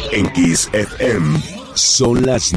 En Kiss FM son las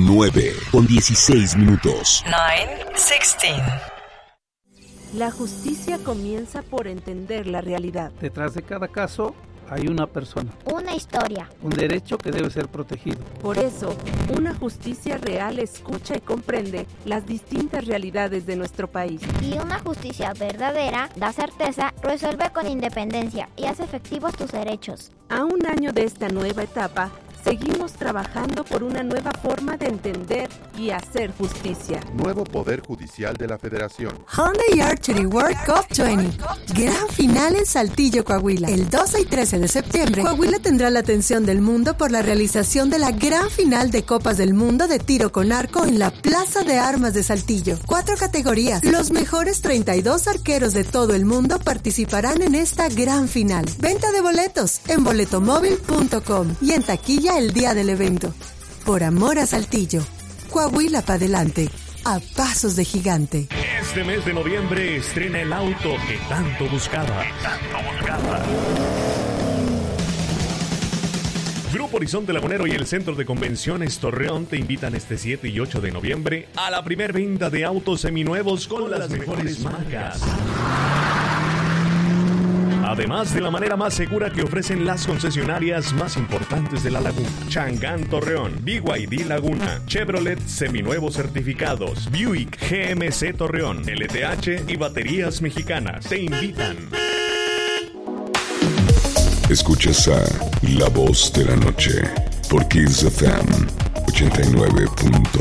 9:16. 9:16. La justicia comienza por entender la realidad. Detrás de cada caso hay una persona, una historia, un derecho que debe ser protegido. Por eso, una justicia real escucha y comprende las distintas realidades de nuestro país. Y una justicia verdadera da certeza, resuelve con independencia y hace efectivos tus derechos. A un año de esta nueva etapa, seguimos trabajando por una nueva forma de entender y hacer justicia. Nuevo Poder Judicial de la Federación. Hyundai Archery World Cup 20. Gran final en Saltillo, Coahuila. El 12 y 13 de septiembre, Coahuila tendrá la atención del mundo por la realización de la gran final de Copas del Mundo de tiro con arco en la Plaza de Armas de Saltillo. 4 categorías. Los mejores 32 arqueros de todo el mundo participarán en esta gran final. Venta de boletos en boletomóvil.com y en taquilla el día del evento. Por amor a Saltillo, Coahuila para adelante, a pasos de gigante. Este mes de noviembre estrena el auto que tanto buscaba. Grupo Horizonte Lagunero y el Centro de Convenciones Torreón te invitan este 7 y 8 de noviembre a la primer venta de autos seminuevos con las mejores marcas. Además de la manera más segura que ofrecen las concesionarias más importantes de la laguna. Changán Torreón, BYD Laguna, Chevrolet Seminuevos Certificados, Buick GMC Torreón, LTH y Baterías Mexicanas te invitan. Escuchas a La Voz de la Noche por Kiss FM 89.1.